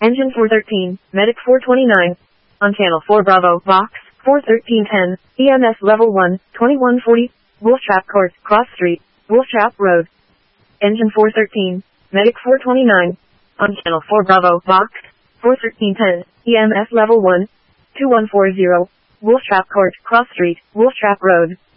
Engine 413, Medic 429. On Channel 4 Bravo, Box 41310, EMS Level 1, 2140, Wolftrap Court, Cross Street, Wolftrap Road. Engine 413, Medic 429. On Channel 4 Bravo, Box 41310, EMS Level 1, 2140, Wolftrap Court, Cross Street, Wolftrap Road.